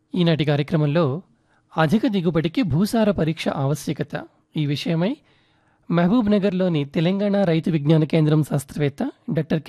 ఈనాటి కార్యక్రమంలో అధిక దిగుబడికి భూసార పరీక్ష ఆవశ్యకత ఈ విషయమై మహబూబ్ నగర్లోని తెలంగాణ రైతు విజ్ఞాన కేంద్రం శాస్త్రవేత్త డాక్టర్ కె